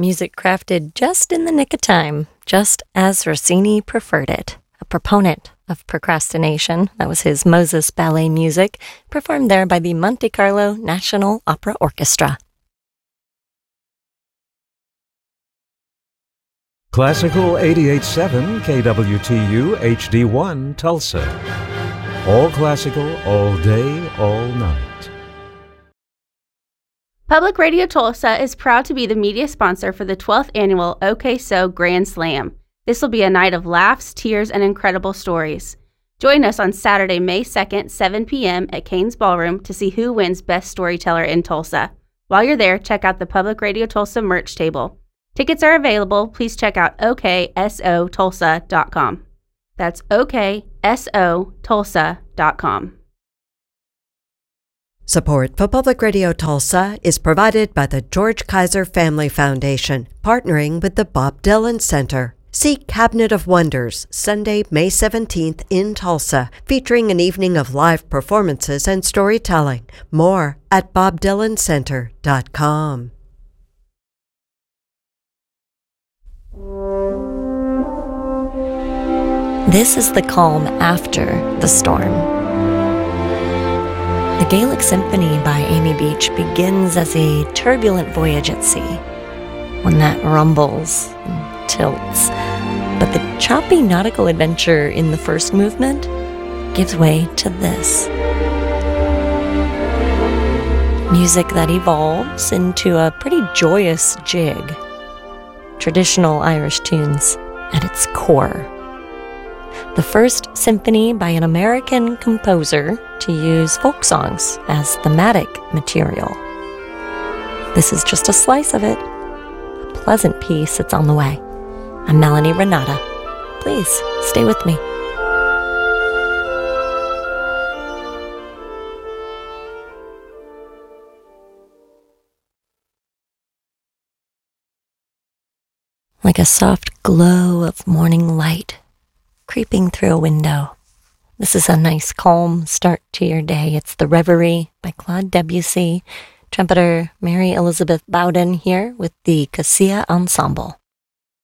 Music crafted just in the nick of time, just as Rossini preferred it. A proponent of procrastination, that was his Moses ballet music, performed there by the Monte Carlo National Opera Orchestra. Classical 88.7 KWTU HD1 Tulsa. All classical, all day, all night. Public Radio Tulsa is proud to be the media sponsor for the 12th annual OK So Grand Slam. This will be a night of laughs, tears, and incredible stories. Join us on Saturday, May 2nd, 7 p.m. at Cain's Ballroom to see who wins Best Storyteller in Tulsa. While you're there, check out the Public Radio Tulsa merch table. Tickets are available. Please check out OKSOTulsa.com. That's OKSOTulsa.com. Support for Public Radio Tulsa is provided by the George Kaiser Family Foundation, partnering with the Bob Dylan Center. See Cabinet of Wonders, Sunday, May 17th in Tulsa, featuring an evening of live performances and storytelling. More at bobdylancenter.com. This is the calm after the storm. The Gaelic Symphony by Amy Beach begins as a turbulent voyage at sea, one that rumbles and tilts. But the choppy nautical adventure in the first movement gives way to this. Music that evolves into a pretty joyous jig. Traditional Irish tunes at its core. The first symphony by an American composer to use folk songs as thematic material. This is just a slice of it. A pleasant piece that's on the way. I'm Melanie Renata. Please stay with me. Like a soft glow of morning light creeping through a window. This is a nice, calm start to your day. It's The Reverie by Claude Debussy. Trumpeter Mary Elizabeth Bowden here with the Cassia Ensemble.